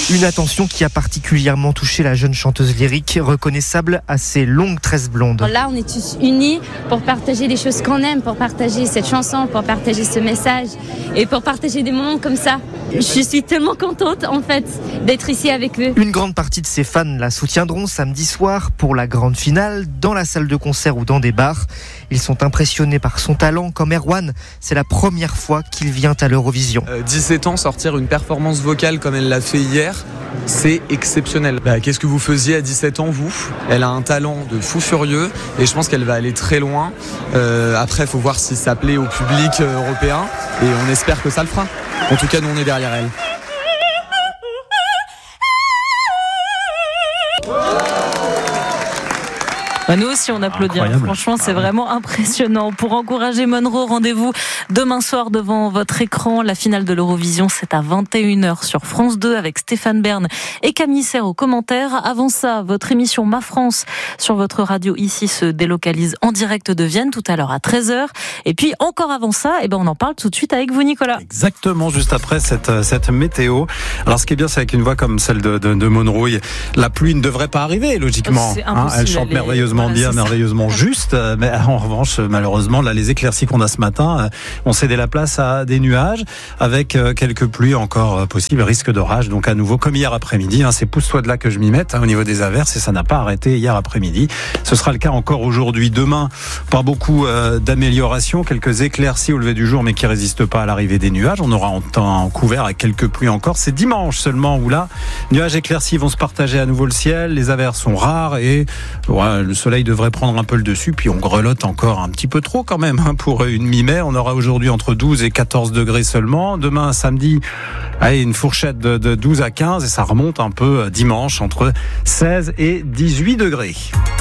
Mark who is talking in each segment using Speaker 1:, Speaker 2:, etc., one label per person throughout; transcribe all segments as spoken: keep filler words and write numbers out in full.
Speaker 1: Une attention qui a particulièrement touché la jeune chanteuse lyrique, reconnaissable à ses longues tresses blondes.
Speaker 2: Là, on est tous unis pour partager les choses qu'on aime, pour partager cette chanson, pour partager ce message et pour partager des moments comme ça. Je suis tellement contente, en fait, d'être ici avec eux.
Speaker 1: Une grande partie de ses fans la soutiendront samedi soir pour la grande finale, dans la salle de concert ou dans des bars. Ils sont impressionnés par son talent, comme Erwan. C'est la première fois qu'il vient à l'Eurovision.
Speaker 3: Euh, dix-sept ans, sortir une performance vocale comme elle l'a fait hier, c'est exceptionnel. Bah, qu'est-ce que vous faisiez à dix-sept ans, vous ? Elle a un talent de fou furieux et je pense qu'elle va aller très loin. Euh, après, il faut voir si ça plaît au public euh, européen et on espère que ça le fera. En tout cas, nous, on est derrière elle.
Speaker 4: Bah nous aussi on applaudit, hein. Franchement c'est vraiment impressionnant. Pour encourager Monroe, rendez-vous demain soir devant votre écran. La finale de l'Eurovision, c'est à vingt et une heures sur France deux avec Stéphane Bern et Camille Serre aux commentaires. Avant ça, votre émission Ma France sur votre radio ici se délocalise en direct de Vienne tout à l'heure à treize heures. Et puis encore avant ça, eh ben on en parle tout de suite avec vous Nicolas.
Speaker 5: Exactement, juste après cette, cette météo. Alors ce qui est bien, c'est avec une voix comme celle de, de, de Monroe, la pluie ne devrait pas arriver logiquement.
Speaker 4: C'est impossible,
Speaker 5: hein, elle chante
Speaker 4: elle est...
Speaker 5: merveilleusement
Speaker 4: Voilà,
Speaker 5: bien, merveilleusement juste, mais en revanche, malheureusement, là, les éclaircies qu'on a ce matin ont cédé la place à des nuages, avec quelques pluies encore possibles, risque d'orage, donc à nouveau, comme hier après-midi, hein, c'est pousse-toi de là que je m'y mette, hein, au niveau des averses, et ça n'a pas arrêté hier après-midi. Ce sera le cas encore aujourd'hui. Demain, pas beaucoup euh, d'amélioration, quelques éclaircies au lever du jour, mais qui résistent pas à l'arrivée des nuages. On aura en temps couvert avec quelques pluies encore. C'est dimanche seulement où là, nuages éclaircis vont se partager à nouveau le ciel, les averses sont rares et ouais, le soleil devrait prendre un peu le dessus, puis on grelotte encore un petit peu trop quand même hein, pour une mi-mai. On aura aujourd'hui entre douze et quatorze degrés seulement. Demain, samedi, allez, une fourchette de, de douze à quinze et ça remonte un peu dimanche entre seize et dix-huit degrés.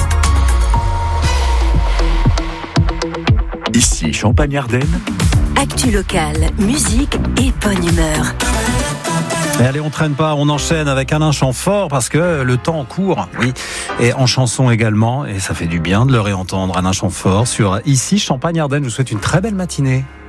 Speaker 6: Ici Champagne-Ardenne.
Speaker 7: Actu locale, musique et bonne humeur.
Speaker 5: Et allez, on traîne pas, on enchaîne avec Alain Chamfort parce que le temps court, oui, et en chanson également, et ça fait du bien de le réentendre. Alain Chamfort sur Ici Champagne-Ardenne. Je vous souhaite une très belle matinée.